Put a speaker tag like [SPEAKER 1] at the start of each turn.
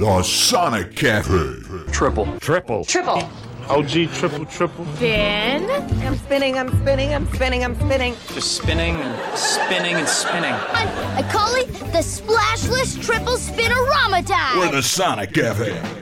[SPEAKER 1] The Sonic Cafe.
[SPEAKER 2] Triple.
[SPEAKER 3] OG triple.
[SPEAKER 4] Spin.
[SPEAKER 5] I'm spinning.
[SPEAKER 2] Just spinning and spinning and spinning.
[SPEAKER 6] I call it the Splashless Triple Spin-O-Rama time.
[SPEAKER 1] We're the Sonic Cafe.